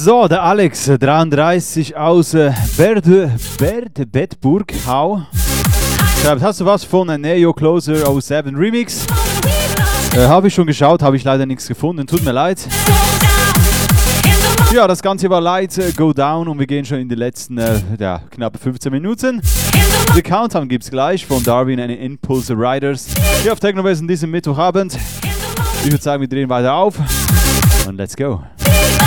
So, der Alex, 33 aus Bedburg, Hau. Schreibt, hast du was von Neo Closer 07 Remix? Habe ich schon geschaut, habe ich leider nichts gefunden, tut mir leid. Ja, das Ganze war Light Go Down und wir gehen schon in die letzten knappe 15 Minuten. The Countdown gibt's gleich von Darwin and Impulse Riders hier auf Technobase an diesem Mittwochabend. Ich würde sagen, wir drehen weiter auf und let's go.